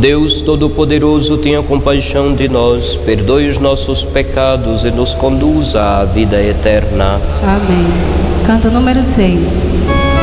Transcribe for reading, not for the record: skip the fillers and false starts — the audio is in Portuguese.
Deus Todo-Poderoso, tenha compaixão de nós, perdoe os nossos pecados e nos conduza à vida eterna. Amém. Canto número 6.